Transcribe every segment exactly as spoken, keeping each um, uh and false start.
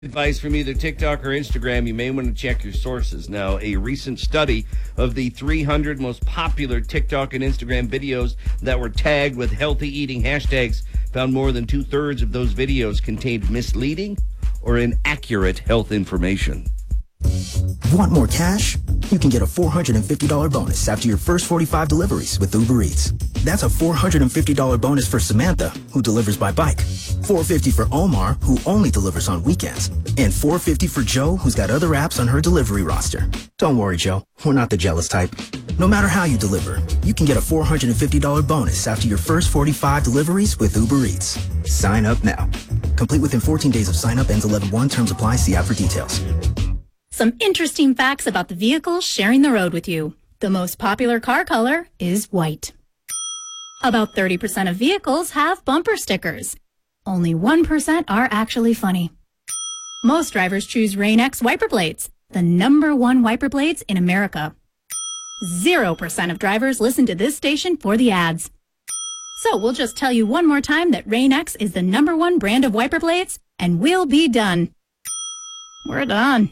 Advice from either TikTok or Instagram, you may want to check your sources. Now, a recent study of the three hundred most popular TikTok and Instagram videos that were tagged with healthy eating hashtags found more than two-thirds of those videos contained misleading or inaccurate health information. Want more cash? You can get a four hundred fifty dollars bonus after your first forty-five deliveries with Uber Eats. That's a four hundred fifty dollars bonus for Samantha, who delivers by bike, four hundred fifty dollars for Omar, who only delivers on weekends, and four hundred fifty dollars for Joe, who's got other apps on her delivery roster. Don't worry, Joe. We're not the jealous type. No matter how you deliver, you can get a four hundred fifty dollars bonus after your first forty-five deliveries with Uber Eats. Sign up now. Complete within fourteen days of sign up. Ends eleven one. Terms apply. See app for details. Some interesting facts about the vehicles sharing the road with you. The most popular car color is white. About thirty percent of vehicles have bumper stickers. Only one percent are actually funny. Most drivers choose Rain-X wiper blades, the number one wiper blades in America. Zero percent of drivers listen to this station for the ads. So we'll just tell you one more time that Rain-X is the number one brand of wiper blades, and we'll be done. We're done.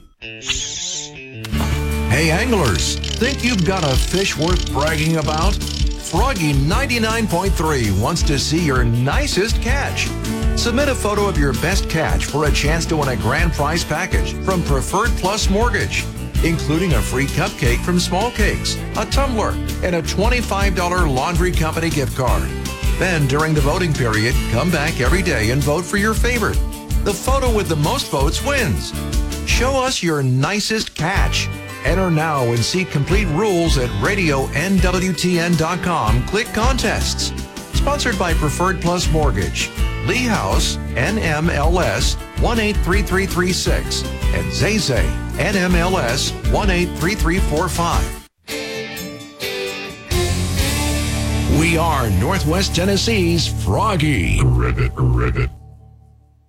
Hey anglers, think you've got a fish worth bragging about? Froggy ninety-nine point three wants to see your nicest catch. Submit a photo of your best catch for a chance to win a grand prize package from Preferred Plus Mortgage, including a free cupcake from Small Cakes, a tumbler, and a twenty-five dollars laundry company gift card. Then during the voting period, come back every day and vote for your favorite. The photo with the most votes wins. Show us your nicest catch. Enter now and see complete rules at radio N W T N dot com. Click contests. Sponsored by Preferred Plus Mortgage, Lee House, N M L S one eight three three three six, and Zay Zay, N M L S one eight three three four five. We are Northwest Tennessee's Froggy. Rivet, rivet.